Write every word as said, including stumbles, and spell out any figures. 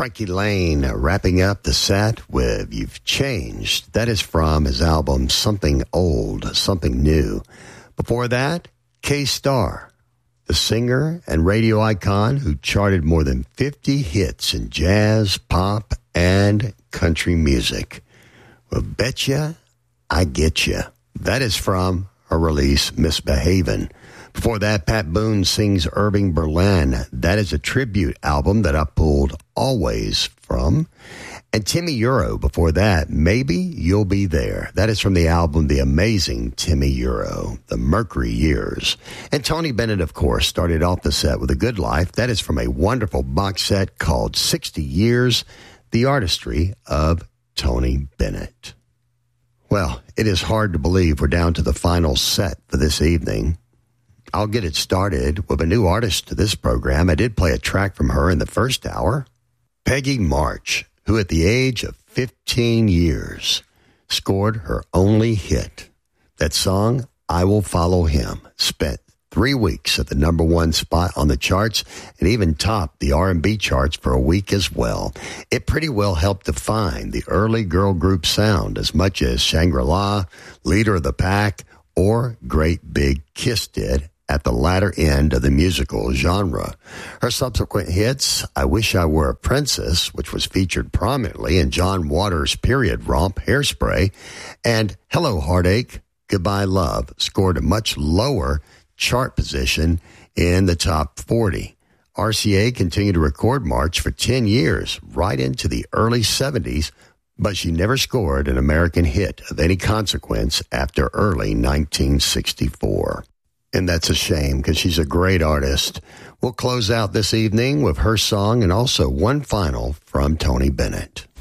Frankie Lane wrapping up the set with You've Changed. That is from his album Something Old, Something New. Before that, K-Star, the singer and radio icon who charted more than fifty hits in jazz, pop, and country music. Well, betcha I get ya. That is from her release, Misbehavin'. Before that, Pat Boone sings Irving Berlin. That is a tribute album that I pulled Always from. And Timmy Euro, before that, Maybe You'll Be There. That is from the album The Amazing Timmy Euro, The Mercury Years. And Tony Bennett, of course, started off the set with A Good Life. That is from a wonderful box set called sixty years, The Artistry of Tony Bennett. Well, it is hard to believe we're down to the final set for this evening. I'll get it started with a new artist to this program. I did play a track from her in the first hour, Peggy March, who at the age of fifteen years scored her only hit. That song, I Will Follow Him, spent three weeks at the number one spot on the charts and even topped the R and B charts for a week as well. It pretty well helped define the early girl group sound as much as Shangri-La, Leader of the Pack, or Great Big Kiss did at the latter end of the musical genre. Her subsequent hits, I Wish I Were a Princess, which was featured prominently in John Waters' period romp Hairspray, and Hello Heartache, Goodbye Love, scored a much lower chart position in the top forty. R C A continued to record March for ten years, right into the early seventies, but she never scored an American hit of any consequence after early nineteen sixty-four. And that's a shame because she's a great artist. We'll close out this evening with her song and also one final from Tony Bennett.